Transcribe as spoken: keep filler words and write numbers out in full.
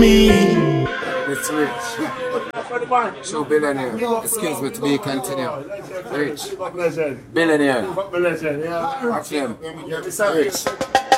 It's Rich. Show billionaire. Excuse me to be continued. Rich. Billionaire. Watch him. Rich.